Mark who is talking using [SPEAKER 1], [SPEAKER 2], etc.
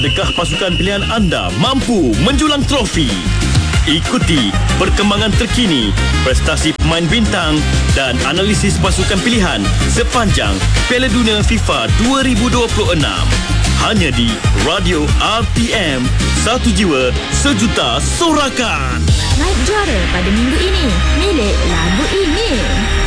[SPEAKER 1] Adakah pasukan pilihan anda mampu menjulang trofi? Ikuti perkembangan terkini, prestasi pemain bintang dan analisis pasukan pilihan sepanjang Piala Dunia FIFA 2026. Hanya di Radio RTM, satu jiwa, sejuta sorakan.
[SPEAKER 2] Naib juara pada minggu ini, milik lagu ini.